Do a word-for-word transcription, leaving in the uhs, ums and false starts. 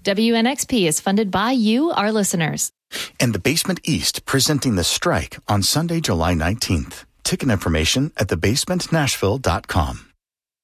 W N X P is funded by you, our listeners. And the Basement East presenting The Strike on Sunday, July nineteenth. Ticket information at the basement nashville dot com.